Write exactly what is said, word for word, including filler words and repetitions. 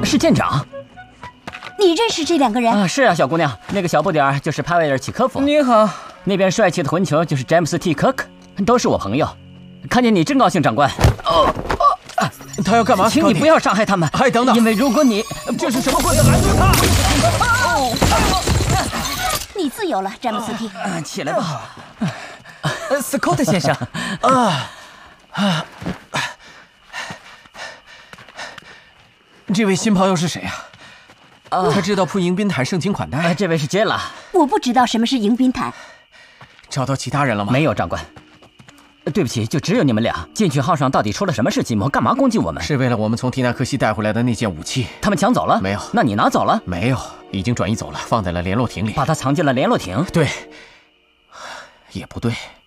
是舰长。 你认识这两个人？ 啊，是啊，小姑娘，那个小不点儿就是帕维尔·契科夫。 你好。 那边帅气的混球就是詹姆斯 ·T· 科克，都是我朋友。看见你真高兴，长官。哦哦，他要干嘛？ 请你不要伤害他们。 哎，等等， 因为如果你这是什么棍子？拦住他！ 你自由了，詹姆斯 T。 啊，起来吧。 呃，斯科特先生。啊啊！这位新朋友是谁呀？啊，他知道铺迎宾毯盛情款待。 这位是杰拉。 我不知道什么是迎宾毯。 找到其他人了吗？ 没有，长官。对不起，就只有你们俩。进取号上到底出了什么事情？干嘛攻击我们？ 是为了我们从提纳克西带回来的那件武器。 他们抢走了？ 没有。 那你拿走了？ 没有，已经转移走了，放在了联络艇里。 把它藏进了联络艇？ 对。也不对。